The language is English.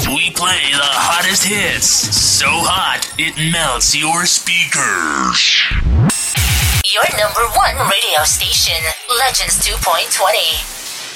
We play the hottest hits. So hot, it melts your speakers. Your number one radio station, Legends 2.20.